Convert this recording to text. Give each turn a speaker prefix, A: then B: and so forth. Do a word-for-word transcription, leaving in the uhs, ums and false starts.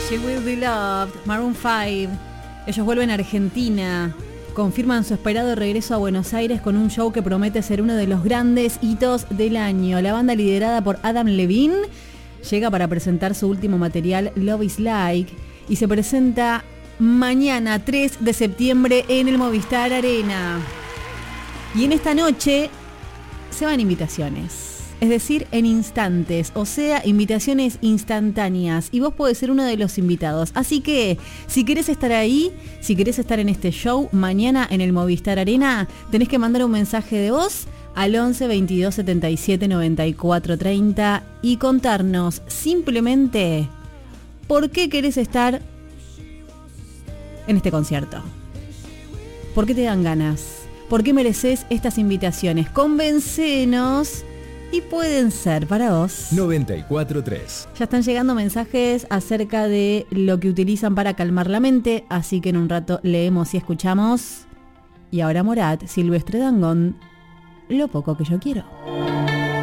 A: She Will Be Loved, Maroon five. Ellos vuelven a Argentina, confirman su esperado regreso a Buenos Aires con un show que promete ser uno de los grandes hitos del año. La banda, liderada por Adam Levine, llega para presentar su último material, Love Is Like, y se presenta mañana, tres de septiembre, en el Movistar Arena. Y en esta noche se van invitaciones. Es decir, en instantes, o sea, invitaciones instantáneas. Y vos podés ser uno de los invitados. Así que, si querés estar ahí, si querés estar en este show, mañana en el Movistar Arena, tenés que mandar un mensaje de voz al once veintidós setenta y siete noventa y cuatro treinta y contarnos simplemente por qué querés estar en este concierto. ¿Por qué te dan ganas? ¿Por qué mereces estas invitaciones? Convéncenos. Y pueden ser para vos.
B: noventa y cuatro tres.
A: Ya están llegando mensajes acerca de lo que utilizan para calmar la mente, así que en un rato leemos y escuchamos. Y ahora Morat, Silvestre Dangond, Lo poco que yo quiero.